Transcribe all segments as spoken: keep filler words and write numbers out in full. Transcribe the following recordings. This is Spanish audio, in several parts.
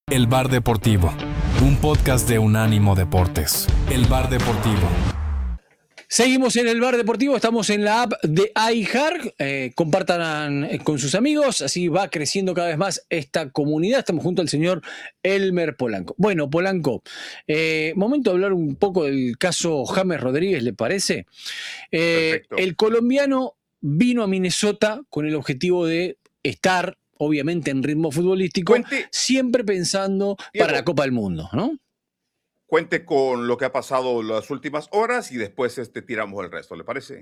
El Bar Deportivo, un podcast de Unánimo Deportes. El Bar Deportivo. Seguimos en el Bar Deportivo, estamos en la app de iHeart, eh, compartan con sus amigos, así va creciendo cada vez más esta comunidad. Estamos junto al señor Elmer Polanco. Bueno, Polanco, eh, momento de hablar un poco del caso James Rodríguez, ¿le parece? Eh, el colombiano vino a Minnesota con el objetivo de estar, obviamente, en ritmo futbolístico, Cuente, siempre pensando Diego, para la Copa del Mundo, ¿no? Cuente con lo que ha pasado las últimas horas y después este, tiramos el resto, ¿le parece?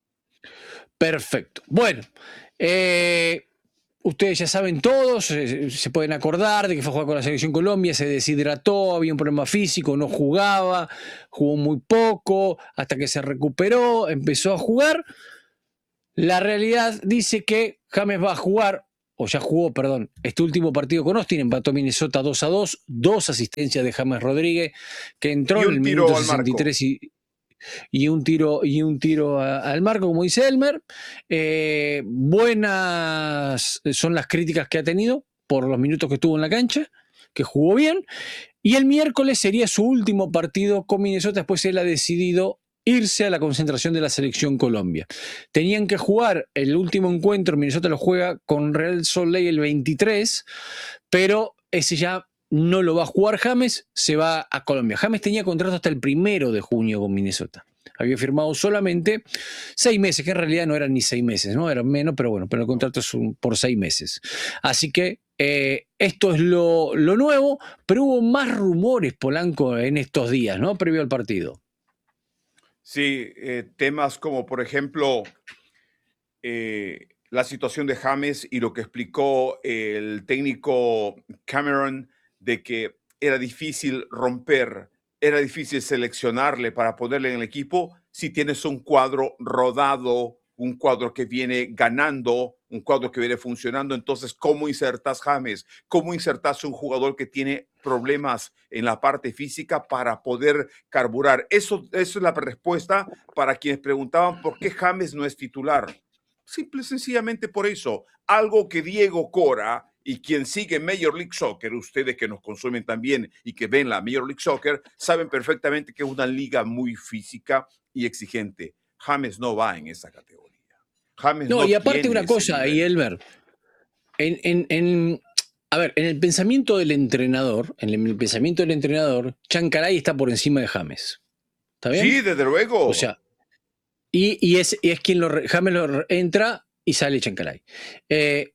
Perfecto. Bueno, eh, ustedes ya saben todos, se, se pueden acordar de que fue a jugar con la Selección Colombia, se deshidrató, había un problema físico, no jugaba, jugó muy poco, hasta que se recuperó, empezó a jugar. La realidad dice que James va a jugar, o ya jugó, perdón, este último partido con Austin, empató Minnesota dos a dos, dos asistencias de James Rodríguez, que entró en el minuto sesenta y tres y, y un tiro, y un tiro a, al marco, como dice Elmer. Eh, buenas son las críticas que ha tenido por los minutos que estuvo en la cancha, que jugó bien, y el miércoles sería su último partido con Minnesota, después él ha decidido irse a la concentración de la Selección Colombia. Tenían que jugar el último encuentro, Minnesota lo juega con Real Salt Lake el veintitrés, pero ese ya no lo va a jugar James, se va a Colombia. James tenía contrato hasta el primero de junio con Minnesota. Había firmado solamente seis meses, que en realidad no eran ni seis meses, ¿no? Eran menos, pero bueno, pero el contrato es un, por seis meses. Así que eh, esto es lo, lo nuevo, pero hubo más rumores, Polanco, en estos días, ¿no? Previo al partido. Sí, eh, temas como, por ejemplo, eh, la situación de James y lo que explicó el técnico Cameron de que era difícil romper, era difícil seleccionarle para ponerle en el equipo si tienes un cuadro rodado, un cuadro que viene ganando, un cuadro que viene funcionando. Entonces, ¿cómo insertas James? ¿Cómo insertas un jugador que tiene problemas en la parte física para poder carburar? Eso, eso es la respuesta para quienes preguntaban por qué James no es titular. Simple y sencillamente por eso. Algo que Diego Cora y quien sigue Major League Soccer, ustedes que nos consumen también y que ven la Major League Soccer, saben perfectamente que es una liga muy física y exigente. James no va en esa categoría. James no, no y aparte tiene una cosa, y Elmer, en, en, en, a ver, en el pensamiento del entrenador, en el pensamiento del entrenador, Chancalay está por encima de James. ¿Está bien? Sí, desde luego. O sea, y, y, es, y es quien lo, James lo entra y sale Chancalay. Eh,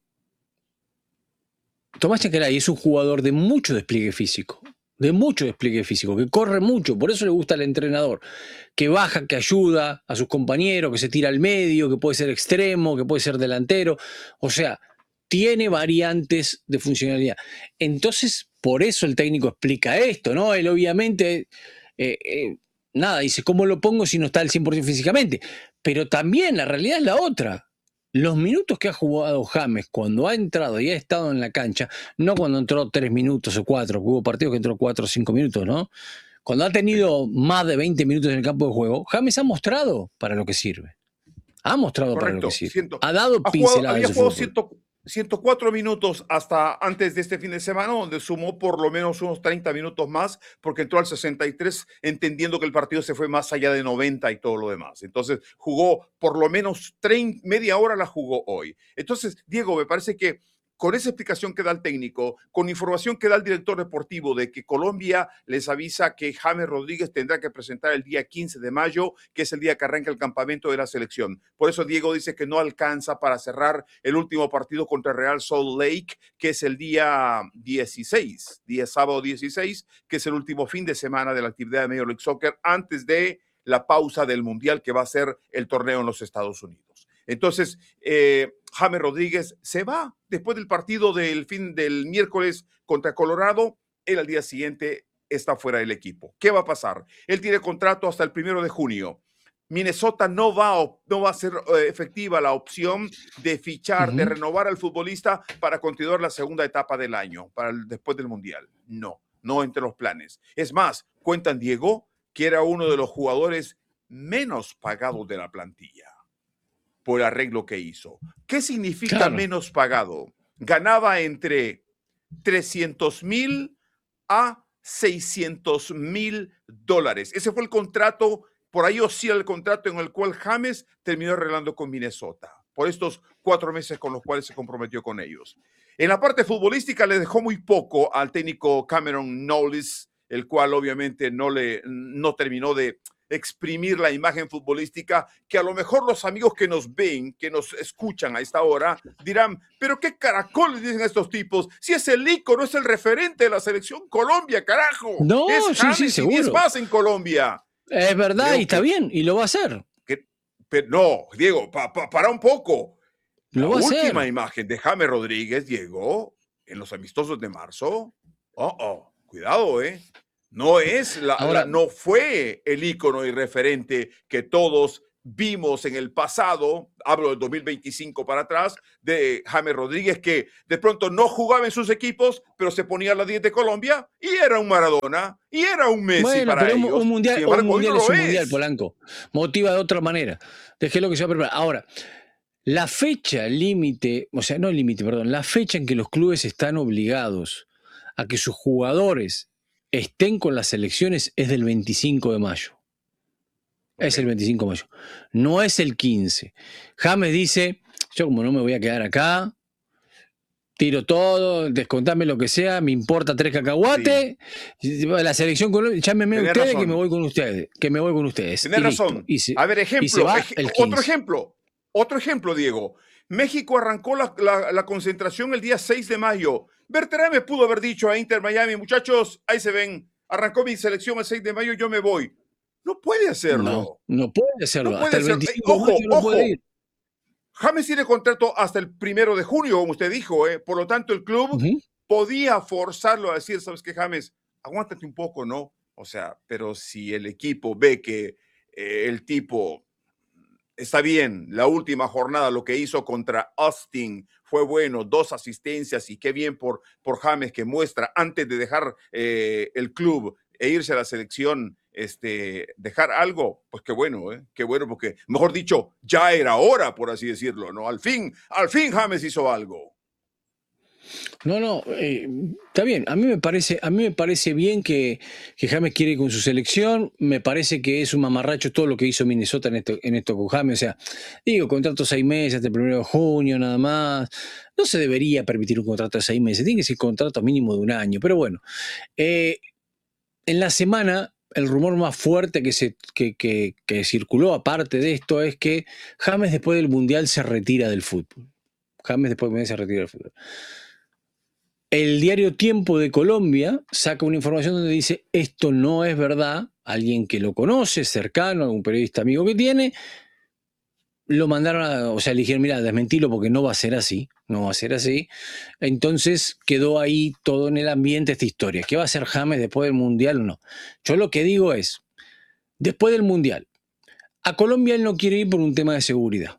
Tomás Chancalay es un jugador de mucho despliegue físico, de mucho despliegue físico, que corre mucho, por eso le gusta al entrenador, que baja, que ayuda a sus compañeros, que se tira al medio, que puede ser extremo, que puede ser delantero, o sea, tiene variantes de funcionalidad. Entonces, por eso el técnico explica esto, ¿no? Él obviamente, eh, eh, nada, dice, ¿cómo lo pongo si no está al cien por ciento físicamente? Pero también la realidad es la otra. Los minutos que ha jugado James cuando ha entrado y ha estado en la cancha, no cuando entró tres minutos o cuatro, hubo partidos que entró cuatro o cinco minutos, ¿no? Cuando ha tenido más de veinte minutos en el campo de juego, James ha mostrado para lo que sirve. Ha mostrado Correcto, para lo que sirve. ciento, ha dado ha pinceladas jugado, había de jugado fútbol. ciento cuatro minutos hasta antes de este fin de semana, donde sumó por lo menos unos treinta minutos más, porque entró al sesenta y tres, entendiendo que el partido se fue más allá de noventa y todo lo demás. Entonces, jugó por lo menos treinta, media hora la jugó hoy. Entonces, Diego, me parece que con esa explicación que da el técnico, con información que da el director deportivo de que Colombia les avisa que James Rodríguez tendrá que presentar el día quince de mayo, que es el día que arranca el campamento de la selección. Por eso Diego dice que no alcanza para cerrar el último partido contra Real Salt Lake, que es el día dieciséis, día sábado dieciséis, que es el último fin de semana de la actividad de Major League Soccer antes de la pausa del Mundial, que va a ser el torneo en los Estados Unidos. Entonces, eh, James Rodríguez se va después del partido del fin del miércoles contra Colorado. Él al día siguiente está fuera del equipo. ¿Qué va a pasar? Él tiene contrato hasta el primero de junio. Minnesota no va, a, no va a ser eh, efectiva la opción de fichar, uh-huh. de renovar al futbolista para continuar la segunda etapa del año, para el, después del Mundial. No, no entre los planes. Es más, cuentan Diego que era uno de los jugadores menos pagados de la plantilla por el arreglo que hizo. ¿Qué significa claro. menos pagado? Ganaba entre trescientos mil a seiscientos mil dólares. Ese fue el contrato, por ahí oscila el contrato en el cual James terminó arreglando con Minnesota por estos cuatro meses con los cuales se comprometió con ellos. En la parte futbolística le dejó muy poco al técnico Cameron Knowles, el cual obviamente no, le, no terminó de exprimir la imagen futbolística, que a lo mejor los amigos que nos ven, que nos escuchan a esta hora, dirán, pero qué caracoles dicen estos tipos, si es el ícono, es el referente de la selección Colombia, carajo. No, es sí, James sí, y seguro. diez más en Colombia. Es verdad, Creo y está que, bien, y lo va a hacer. Que, pero no, Diego, pa, pa, para un poco. Lo La va a última hacer. imagen de James Rodríguez llegó en los amistosos de marzo. Oh, oh, cuidado, ¿eh? No es la, Ahora, la, no fue el ícono y referente que todos vimos en el pasado, hablo del dos mil veinticinco para atrás, de James Rodríguez, que de pronto no jugaba en sus equipos, pero se ponía a la diez de Colombia y era un Maradona y era un Messi bueno, para pero un, ellos. un mundial, Sin un embargo, hoy mundial no es lo un mundial, es. Polanco. Motiva de otra manera. Dejé que se va a preparar. Ahora, la fecha límite, o sea, no límite, perdón, la fecha en que los clubes están obligados a que sus jugadores estén con las selecciones es del veinticinco de mayo. Okay. Es el veinticinco de mayo. No es el quince. James dice, yo como no me voy a quedar acá, tiro todo, descontame lo que sea, me importa tres cacahuates, sí. La selección Colombia, llámeme Tenés ustedes razón. que me voy con ustedes, que me voy con ustedes. Tenés y razón. Listo. Y se, a ver, ejemplo, y se va ej el quince. Otro ejemplo, otro ejemplo, Diego. México arrancó la, la, la concentración el día seis de mayo. Berterame pudo haber dicho a Inter Miami, muchachos, ahí se ven, arrancó mi selección el seis de mayo, yo me voy. No puede hacerlo. No, no puede hacerlo. No puede hasta el hacerlo. veinticinco Eh, ojo, de mayo no ojo. puede ir. James tiene contrato hasta el primero de junio, como usted dijo, ¿eh? Por lo tanto, el club uh-huh. podía forzarlo a decir, ¿sabes qué, James? Aguántate un poco, ¿no? O sea, pero si el equipo ve que eh, el tipo está bien, la última jornada, lo que hizo contra Austin fue bueno, dos asistencias y qué bien por, por James que muestra antes de dejar eh, el club e irse a la selección, este, dejar algo, pues qué bueno, ¿eh? Qué bueno, porque, mejor dicho, ya era hora, por así decirlo, ¿no? Al fin, al fin James hizo algo. No, no, eh, está bien. A mí me parece, a mí me parece bien que, que James quiere ir con su selección. Me parece que es un mamarracho todo lo que hizo Minnesota en esto, en esto con James. O sea, digo, contrato seis meses hasta el primero de junio, nada más. No se debería permitir un contrato de seis meses. Tiene que ser un contrato mínimo de un año. Pero bueno, eh, en la semana, el rumor más fuerte que, se, que, que, que circuló aparte de esto es que James después del Mundial se retira del fútbol. James después del Mundial se retira del fútbol. El diario Tiempo de Colombia saca una información donde dice esto no es verdad. Alguien que lo conoce, cercano, algún periodista amigo que tiene, lo mandaron a, o sea, le dijeron, mira, desmentilo porque no va a ser así, no va a ser así. Entonces quedó ahí todo en el ambiente esta historia. ¿Qué va a hacer James después del Mundial o no? Yo lo que digo es, después del Mundial, a Colombia él no quiere ir por un tema de seguridad.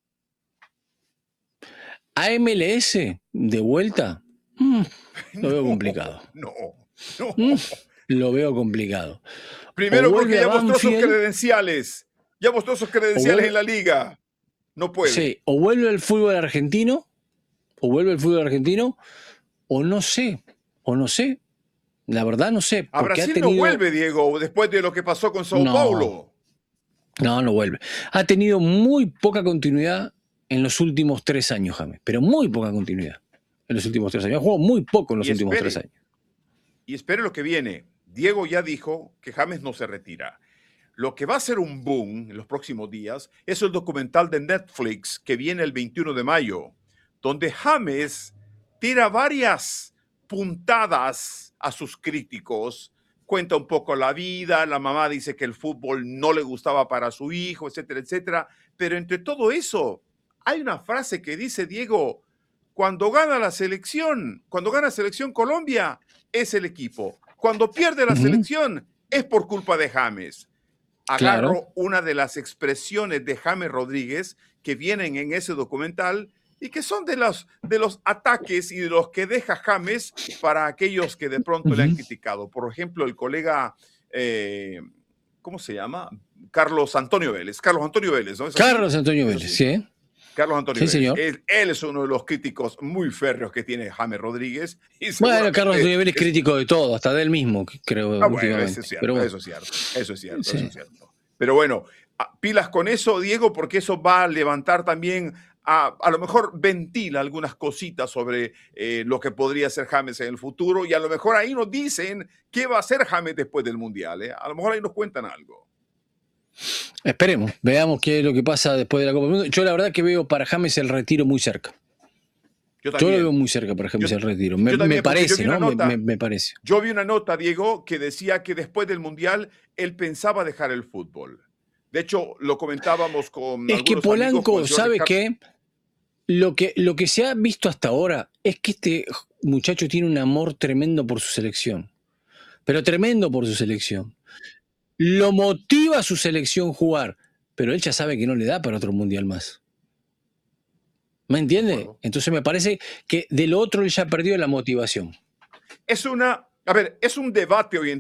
A M L S, de vuelta, mm, lo no, veo complicado. No, no. Mm, lo veo complicado. Primero porque ya mostró sus credenciales. Ya mostró sus credenciales vuelve, en la liga. No puede. Sí, o vuelve al fútbol argentino, o vuelve al fútbol argentino, o no sé, o no sé. La verdad no sé. A Brasil ha tenido... no vuelve, Diego, después de lo que pasó con Sao no, Paulo. No, no vuelve. Ha tenido muy poca continuidad en los últimos tres años, James, pero muy poca continuidad en los últimos tres años. Ha jugado muy poco en los y últimos espere, tres años. Y espere lo que viene. Diego ya dijo que James no se retira. Lo que va a ser un boom en los próximos días es el documental de Netflix que viene el veintiuno de mayo, donde James tira varias puntadas a sus críticos, cuenta un poco la vida, la mamá dice que el fútbol no le gustaba para su hijo, etcétera, etcétera. Pero entre todo eso, hay una frase que dice, Diego, cuando gana la selección, cuando gana la selección Colombia, es el equipo. Cuando pierde la uh-huh. selección, es por culpa de James. Agarro claro. una de las expresiones de James Rodríguez que vienen en ese documental y que son de los, de los ataques y de los que deja James para aquellos que de pronto uh-huh. le han criticado. Por ejemplo, el colega, eh, ¿cómo se llama? Carlos Antonio Vélez. Carlos Antonio Vélez, ¿no? Carlos Antonio Vélez, sí. Carlos Antonio Sí, Vélez. señor. Él, él es uno de los críticos muy férreos que tiene James Rodríguez. Y Bueno, seguramente Carlos Antonio Vélez es es- crítico de todo, hasta de él mismo, creo, Ah, bueno, últimamente. eso es cierto, Pero bueno, eso es cierto, eso es cierto, sí. eso es cierto. Pero bueno, a- pilas con eso, Diego, porque eso va a levantar también, a, a lo mejor ventila algunas cositas sobre eh, lo que podría ser James en el futuro y a lo mejor ahí nos dicen qué va a hacer James después del Mundial. ¿eh? A lo mejor ahí nos cuentan algo. Esperemos, veamos qué es lo que pasa después de la Copa del Mundo. Yo la verdad que veo para James el retiro muy cerca. Yo Yo lo también. veo muy cerca para James Yo- el retiro. Me, yo también, me porque yo parece, vi una ¿no? Me, nota- me- me parece. Yo vi una nota, Diego, que decía que después del Mundial él pensaba dejar el fútbol. De hecho, lo comentábamos con Es que algunos amigos, con Polanco, el señor ¿sabe Ricardo- qué? Lo que, lo que se ha visto hasta ahora es que este muchacho tiene un amor tremendo por su selección. Pero tremendo por su selección. Lo motiva a su selección jugar, pero él ya sabe que no le da para otro mundial más. ¿Me entiende? acuerdo. Entonces me parece que del otro él ya perdió la motivación. Es una, a ver, es un debate hoy en